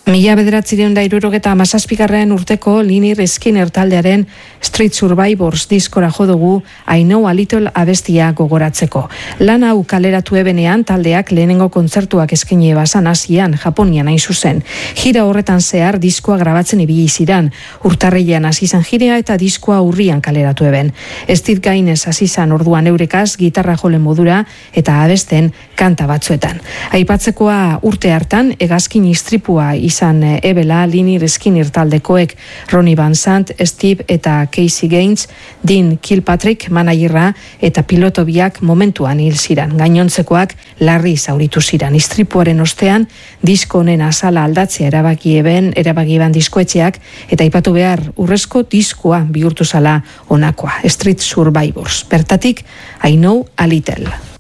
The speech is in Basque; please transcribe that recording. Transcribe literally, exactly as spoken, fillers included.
Mila bederatzireun da irurogeta amazazpigarren urteko Lynyrd Skynyrd taldearen Street Survivors diskora jodugu I Know a Little abestia gogoratzeko. Lan hau kaleratu ebenean taldeak lehenengo kontzertuak eskaini bazan Asian, Japonian hain zuzen. Gira horretan zehar diskoa grabatzen ibili ziran. Urtarrilean hasi zen jirea eta diskoa urrian kaleratu eben. Steve Gaines hasi zen orduan eurekaz gitarra jole modura eta abesten kanta batzuetan. Aipatzekoa urte hartan hegazkin istripua izan ebela Lynyrd Skynyrd taldekoek Ronnie Van Sant, Steve eta Casey Gaines, Dean Kilpatrick managerra eta piloto biak momentuan hil ziran. Gainontzekoak larri zauritu ziran. Istripuaren ostean disko honen azala aldatzea erabaki eben, erabaki eban diskoetxeak eta aipatu behar urrezko diskoa bihurtu zala honakoa. Street Survivors. Bertatik I Know a Little.